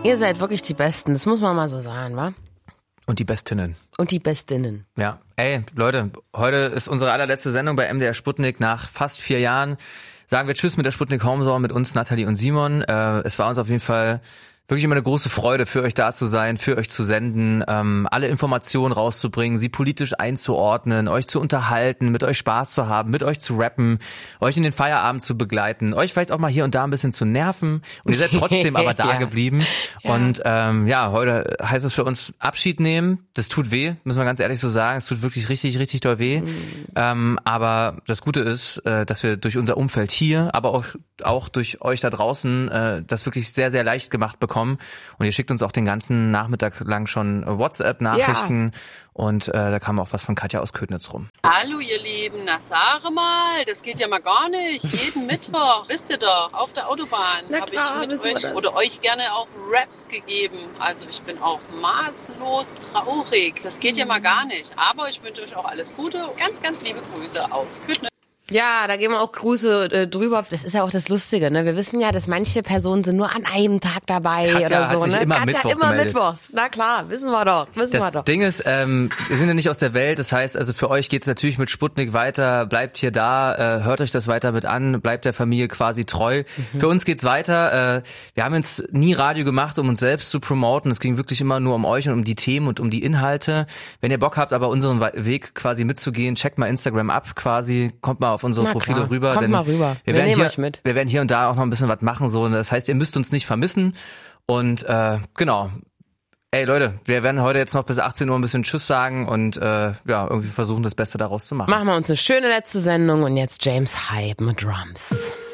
Ihr seid wirklich die Besten, das muss man mal so sagen, wa? Und die Bestinnen. Und die Bestinnen. Ja. Ey, Leute, heute ist unsere allerletzte Sendung bei MDR Sputnik. Nach fast 4 Jahren sagen wir Tschüss mit der Sputnik Homeshow, mit uns Nathalie und Simon. Es war uns auf jeden Fall wirklich immer eine große Freude, für euch da zu sein, für euch zu senden, alle Informationen rauszubringen, sie politisch einzuordnen, euch zu unterhalten, mit euch Spaß zu haben, mit euch zu rappen, euch in den Feierabend zu begleiten, euch vielleicht auch mal hier und da ein bisschen zu nerven. Und ihr seid trotzdem aber da geblieben. Ja. Und heute heißt es für uns Abschied nehmen. Das tut weh, müssen wir ganz ehrlich so sagen. Es tut wirklich richtig, richtig doll weh. Aber das Gute ist, dass wir durch unser Umfeld hier, aber auch durch euch da draußen das wirklich sehr, sehr leicht gemacht bekommen. Und ihr schickt uns auch den ganzen Nachmittag lang schon WhatsApp-Nachrichten. Ja. Und da kam auch was von Katja aus Ködnitz rum. Hallo ihr Lieben, na sag mal, das geht ja mal gar nicht. Jeden Mittwoch, wisst ihr doch, auf der Autobahn habe ich mit euch oder euch gerne auch Raps gegeben. Also ich bin auch maßlos traurig. Das geht ja mal gar nicht. Aber ich wünsche euch auch alles Gute. Ganz, ganz liebe Grüße aus Ködnitz. Ja, da geben wir auch Grüße drüber. Das ist ja auch das Lustige, ne? Wir wissen ja, dass manche Personen sind nur an einem Tag dabei Katja oder so, hat sich ne? immer Katja immer mittwochs. Na klar, wissen wir doch. Das Ding ist, wir sind ja nicht aus der Welt. Das heißt, also für euch geht's natürlich mit Sputnik weiter. Bleibt hier da, hört euch das weiter mit an, bleibt der Familie quasi treu. Für uns geht's weiter. Wir haben jetzt nie Radio gemacht, um uns selbst zu promoten. Es ging wirklich immer nur um euch und um die Themen und um die Inhalte. Wenn ihr Bock habt, aber unseren Weg quasi mitzugehen, checkt mal Instagram ab quasi, kommt mal auf unsere Profile rüber. Kommt mal rüber. Wir werden hier und da auch noch ein bisschen was machen. So. Das heißt, ihr müsst uns nicht vermissen. Und genau. Ey Leute, wir werden heute jetzt noch bis 18 Uhr ein bisschen Tschüss sagen und irgendwie versuchen, das Beste daraus zu machen. Machen wir uns eine schöne letzte Sendung und jetzt James Hype mit Drums.